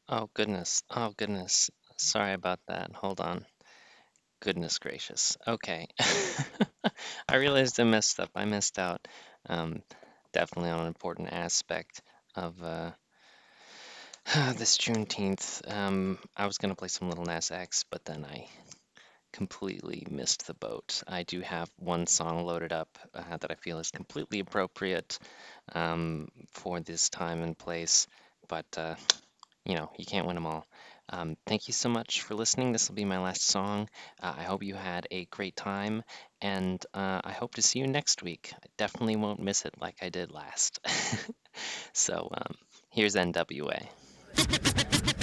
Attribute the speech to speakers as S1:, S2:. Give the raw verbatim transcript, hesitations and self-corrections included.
S1: Oh, goodness. Oh, goodness. Sorry about that. Hold on. Goodness gracious. Okay. I realized I messed up. I missed out. Um, Definitely on an important aspect of uh, this Juneteenth. Um, I was gonna play some Little Nas X, but then I completely missed the boat. I do have one song loaded up uh, that I feel is completely appropriate um, for this time and place, but uh, you know, you can't win them all. Um, thank you so much for listening. This will be my last song. Uh, I hope you had a great time, and uh, I hope to see you next week. I definitely won't miss it like I did last. So um, here's N W A.